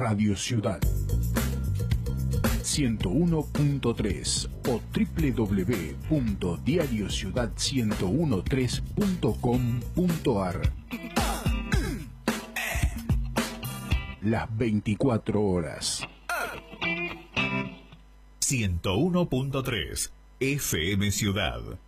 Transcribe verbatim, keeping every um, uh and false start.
Radio Ciudad ciento uno punto tres o doble u doble u doble u punto diario ciudad ciento trece punto com punto ar. Las veinticuatro horas. ciento uno punto tres F M Ciudad.